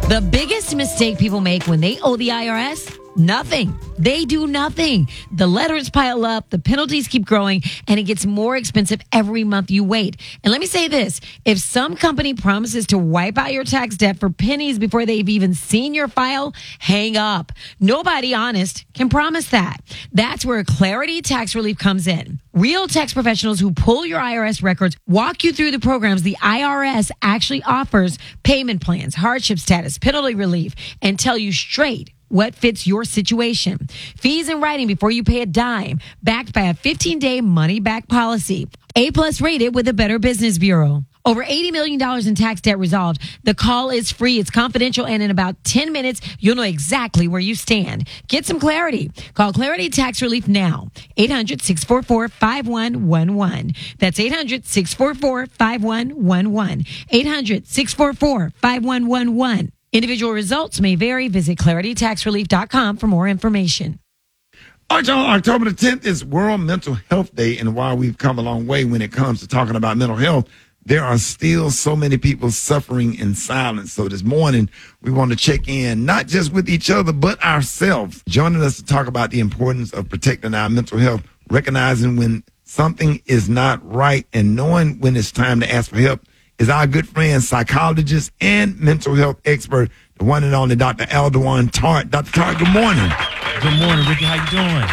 The biggest mistake people make when they owe the IRS? Nothing. They do nothing. The letters pile up, the penalties keep growing, and it gets more expensive every month you wait. And let me say this. If some company promises to wipe out your tax debt for pennies before they've even seen your file, hang up. Nobody honest can promise that. That's where Clarity Tax Relief comes in. Real tax professionals who pull your IRS records walk you through the programs the IRS actually offers, payment plans, hardship status, penalty relief, and tell you straight what fits your situation. Fees in writing before you pay a dime, backed by a 15-day money-back policy. A+ rated with the Better Business Bureau. Over $80 million in tax debt resolved. The call is free. It's confidential. And in about 10 minutes, you'll know exactly where you stand. Get some clarity. Call Clarity Tax Relief now. 800-644-5111. That's 800-644-5111. 800-644-5111. Individual results may vary. Visit claritytaxrelief.com for more information. All right, y'all. October the 10th is World Mental Health Day, and while we've come a long way when it comes to talking about mental health, there are still so many people suffering in silence. So this morning, we want to check in, not just with each other, but ourselves. Joining us to talk about the importance of protecting our mental health, recognizing when something is not right, and knowing when it's time to ask for help, is our good friend, psychologist, and mental health expert, the one and only Dr. Aldewan Tart. Dr. Tart, good morning. Good morning, Ricky. How you doing?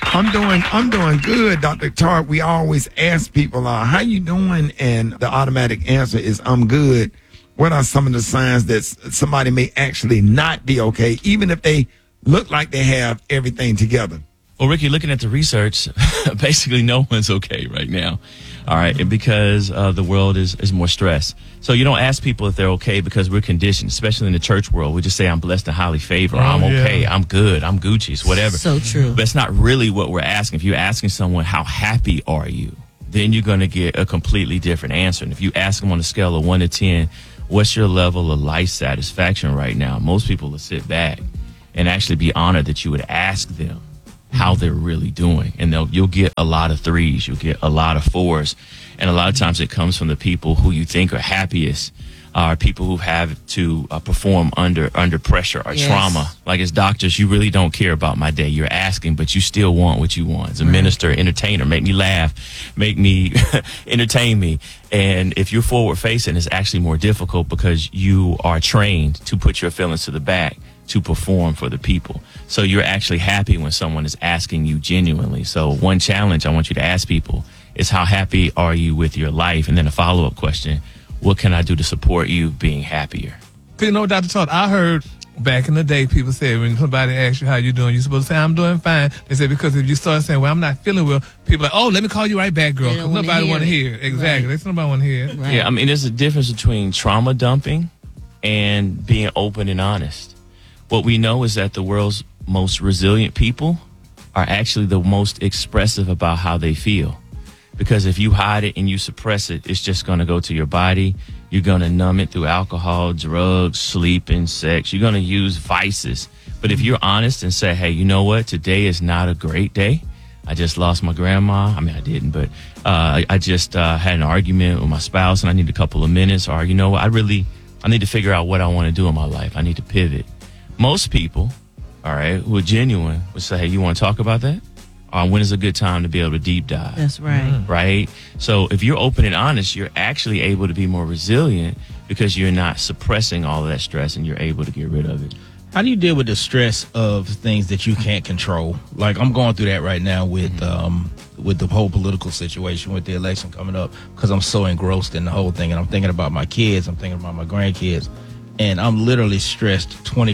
I'm doing good, Dr. Tart. We always ask people, how you doing? And the automatic answer is, I'm good. What are some of the signs that somebody may actually not be okay, even if they look like they have everything together? Well, Ricky, looking at the research, basically no one's okay right now. All right, because the world is more stressed. So you don't ask people if they're okay because we're conditioned, especially in the church world. We just say, I'm blessed and highly favored. I'm okay. I'm good. I'm Gucci's, whatever. So true. But it's not really what we're asking. If you're asking someone, how happy are you? Then you're going to get a completely different answer. And if you ask them on a scale of 1 to 10, what's your level of life satisfaction right now? Most people will sit back and actually be honored that you would ask them how they're really doing. And you'll get a lot of 3s, you'll get a lot of 4s. And a lot of times it comes from the people who you think are happiest, are people who have to perform under pressure or trauma. Like as doctors, you really don't care about my day. You're asking, but you still want what you want. As a minister, entertainer, make me laugh, make me entertain me. And if you're forward facing, it's actually more difficult because you are trained to put your feelings to the back to perform for the people. So you're actually happy when someone is asking you genuinely. So one challenge I want you to ask people is, how happy are you with your life? And then a follow-up question, what can I do to support you being happier? You know, Dr. Todd, I heard back in the day people say when somebody asks you how you doing, you're supposed to say, I'm doing fine. They say, because if you start saying, well, I'm not feeling well, people are like, oh, let me call you right back, girl. Because nobody want to hear. Exactly. Right. Nobody want to hear. Right. Yeah, I mean, there's a difference between trauma dumping and being open and honest. What we know is that the world's most resilient people are actually the most expressive about how they feel. Because if you hide it and you suppress it, it's just going to go to your body. You're going to numb it through alcohol, drugs, sleeping, sex. You're going to use vices. But if you're honest and say, hey, you know what? Today is not a great day. I just lost my grandma. I mean, I didn't, but I just had an argument with my spouse and I need a couple of minutes. Or, you know what? I need to figure out what I want to do in my life. I need to pivot. Most people, all right, who are genuine would say, hey, you want to talk about that? Or when is a good time to be able to deep dive? That's right. Right? So if you're open and honest, you're actually able to be more resilient because you're not suppressing all of that stress and you're able to get rid of it. How do you deal with the stress of things that you can't control? Like I'm going through that right now with the whole political situation, with the election coming up, because I'm so engrossed in the whole thing. And I'm thinking about my kids. I'm thinking about my grandkids. And I'm literally stressed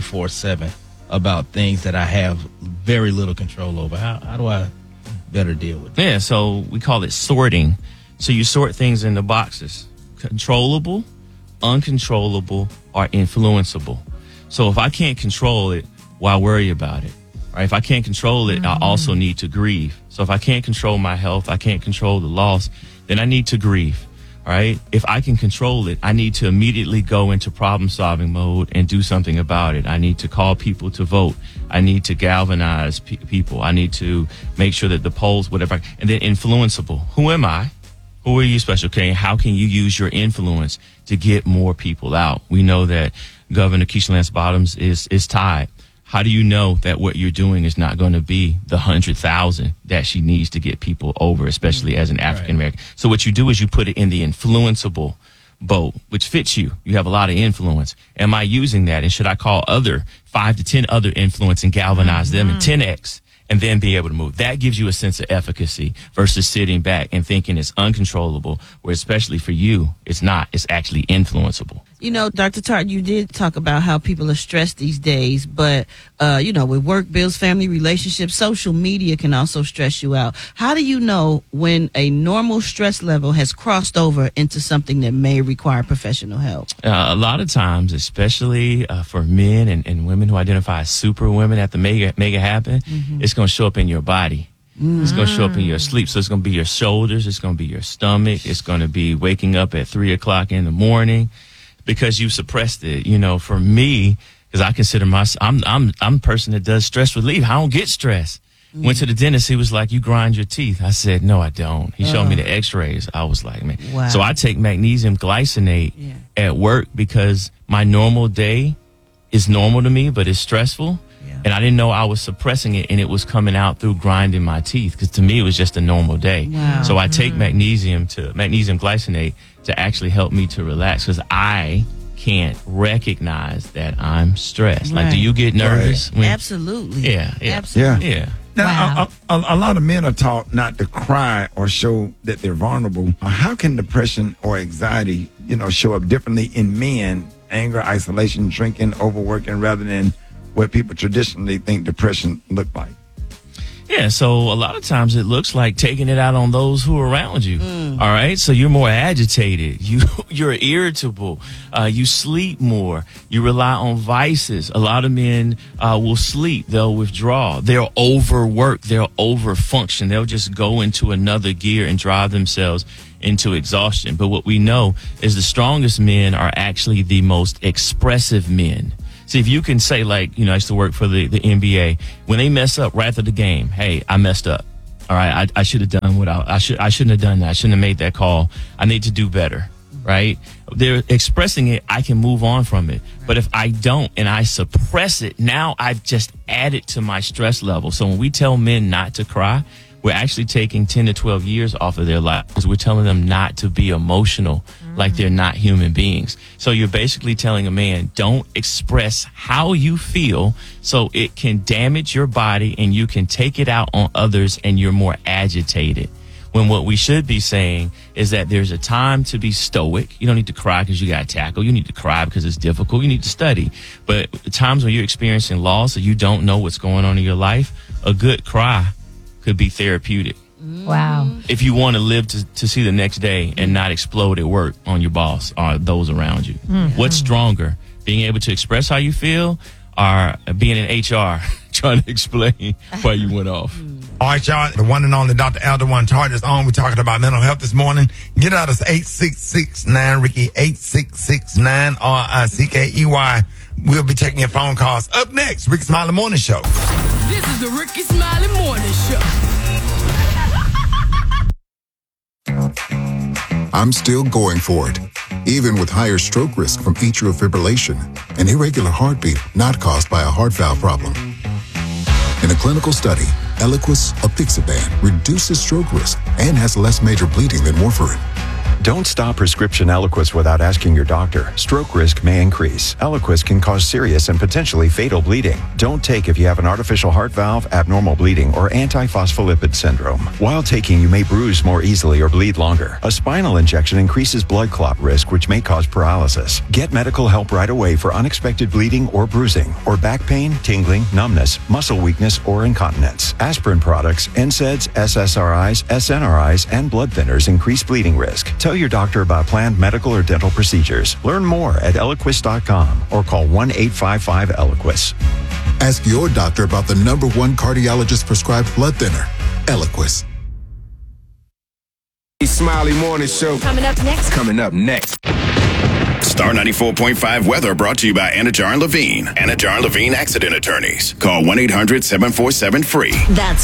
24/7 about things that I have very little control over. How do I better deal with that? Yeah, so we call it sorting. So you sort things into boxes: controllable, uncontrollable, or influenceable. So if I can't control it, why worry about it? Right? If I can't control it, I also need to grieve. So if I can't control my health, I can't control the loss, then I need to grieve. All right. If I can control it, I need to immediately go into problem-solving mode and do something about it. I need to call people to vote. I need to galvanize people. I need to make sure that the polls, whatever. And then influenceable. Who am I? Who are you, Special K? How can you use your influence to get more people out? We know that Governor Keisha Lance Bottoms is tied. How do you know that what you're doing is not going to be the 100,000 that she needs to get people over, especially as an African American? So what you do is you put it in the influenceable boat, which fits you. You have a lot of influence. Am I using that? And should I call other 5 to 10 other influence and galvanize them in 10x? And then be able to move. That gives you a sense of efficacy versus sitting back and thinking it's uncontrollable, where especially for you, it's not. It's actually influenceable. You know, Dr. Tart, you did talk about how people are stressed these days, but, with work, bills, family, relationships, social media can also stress you out. How do you know when a normal stress level has crossed over into something that may require professional help? A lot of times, especially for men and women who identify as super women at the mega happen, it's going to show up in your body. It's going to show up in your sleep. So it's going to be your shoulders. It's going to be your stomach. It's going to be waking up at 3 o'clock in the morning because you suppressed it. You know, for me, because I consider I'm a person that does stress relief. I don't get stressed. Went to the dentist. He was like, "You grind your teeth." I said, "No, I don't." He showed me the x-rays. I was like, man. Wow. So I take magnesium glycinate at work because my normal day is normal to me, but it's stressful. And I didn't know I was suppressing it, and it was coming out through grinding my teeth, because to me it was just a normal day. Wow. So I take magnesium glycinate to actually help me to relax, because I can't recognize that I'm stressed. Like, do you get nervous? Right. Absolutely. Yeah. Absolutely. Yeah. Now, a lot of men are taught not to cry or show that they're vulnerable. How can depression or anxiety, show up differently in men? Anger, isolation, drinking, overworking, rather than what people traditionally think depression look like. Yeah, so a lot of times it looks like taking it out on those who are around you. All right, so you're more agitated, you're irritable, you sleep more, you rely on vices. A lot of men will sleep, they'll withdraw, they'll overwork, they'll overfunction, they'll just go into another gear and drive themselves into exhaustion. But what we know is the strongest men are actually the most expressive men. See, if you can say, like, I used to work for the NBA, when they mess up right after the game, hey, I messed up. All right, I should have done I shouldn't have done that. I shouldn't have made that call. I need to do better, right? They're expressing it. I can move on from it. But if I don't and I suppress it, now I've just added to my stress level. So when we tell men not to cry, we're actually taking 10 to 12 years off of their lives, because we're telling them not to be emotional like they're not human beings. So you're basically telling a man, don't express how you feel, so it can damage your body and you can take it out on others and you're more agitated. When what we should be saying is that there's a time to be stoic. You don't need to cry because you got to tackle. You need to cry because it's difficult. You need to study. But the times when you're experiencing loss or you don't know what's going on in your life, a good cry could be therapeutic. Wow. If you want to live to see the next day and not explode at work on your boss or those around you. What's stronger, being able to express how you feel, or being in HR trying to explain why you went off? All right, y'all. The one and only Dr. Elder Tart is on. We're talking about mental health this morning. Get out us 866-9-RICKY, 866-9-RICKEY. We'll be taking your phone calls. Up next, Ricky Smiley Morning Show. This is the Ricky Smiley Morning Show. I'm still going for it, even with higher stroke risk from atrial fibrillation, an irregular heartbeat not caused by a heart valve problem. In a clinical study, Eliquis apixaban reduces stroke risk and has less major bleeding than warfarin. Don't stop prescription Eliquis without asking your doctor. Stroke risk may increase. Eliquis can cause serious and potentially fatal bleeding. Don't take if you have an artificial heart valve, abnormal bleeding, or antiphospholipid syndrome. While taking, you may bruise more easily or bleed longer. A spinal injection increases blood clot risk, which may cause paralysis. Get medical help right away for unexpected bleeding or bruising, or back pain, tingling, numbness, muscle weakness, or incontinence. Aspirin products, NSAIDs, SSRIs, SNRIs, and blood thinners increase bleeding risk. Tell your doctor about planned medical or dental procedures. Learn more at Eliquis.com or call 1-855-ELIQUIS. Ask your doctor about the #1 cardiologist prescribed blood thinner, Eliquis. Smiley Morning Show. Coming up next. Star 94.5 weather brought to you by Anajar and Levine. Anajar and Levine Accident Attorneys. Call 1-800-747-FREE. That's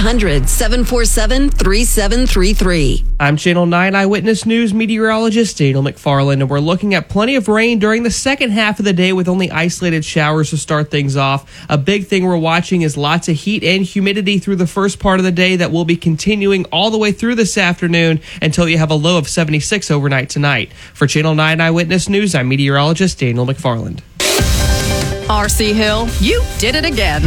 1-800-747-3733. I'm Channel 9 Eyewitness News meteorologist Daniel McFarland, and we're looking at plenty of rain during the second half of the day with only isolated showers to start things off. A big thing we're watching is lots of heat and humidity through the first part of the day that will be continuing all the way through this afternoon until you have a low of 76 overnight tonight. For Channel 9 Eyewitness News, I'm meteorologist Daniel McFarland. RC Hill, you did it again.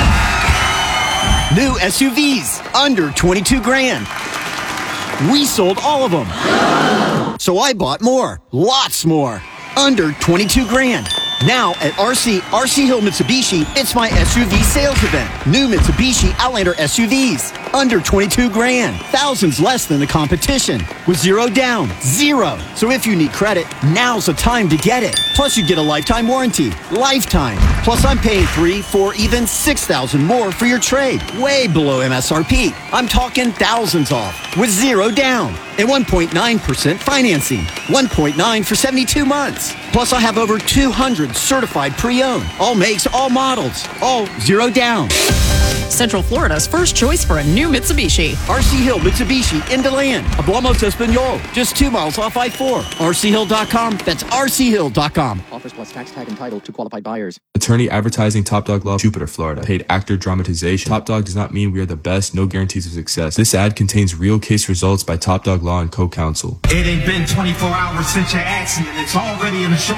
New SUVs under 22 grand. We sold all of them. So I bought more, lots more, under 22 grand. Now at RC Hill Mitsubishi, it's my SUV sales event. New Mitsubishi Outlander SUVs, under 22 grand. Thousands less than the competition. With zero down, zero. So if you need credit, now's the time to get it. Plus you get a lifetime warranty. Lifetime. Plus I'm paying $3,000, $4,000, even $6,000 more for your trade. Way below MSRP. I'm talking thousands off. With zero down. And 1.9% financing. 1.9 for 72 months. Plus I have over 200 certified pre-owned. All makes, all models. All zero down. Central Florida's first choice for a new Mitsubishi. RC Hill Mitsubishi in DeLand. Hablamos Espanol. Just 2 miles off I-4. RCHill.com. That's RCHill.com. Offers plus tax tag and title to qualified buyers. Attorney advertising Top Dog Law, Jupiter, Florida. Paid actor dramatization. Top Dog does not mean we are the best. No guarantees of success. This ad contains real case results by Top Dog Law and co-counsel. It ain't been 24 hours since your accident. It's already in the show.